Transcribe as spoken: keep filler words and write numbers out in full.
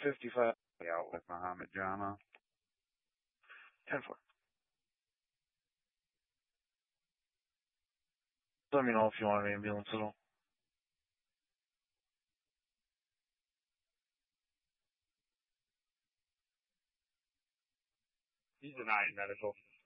fifty-five out with Muhammad Jama. ten four. Let me know if you want an ambulance at all. He's denying medical.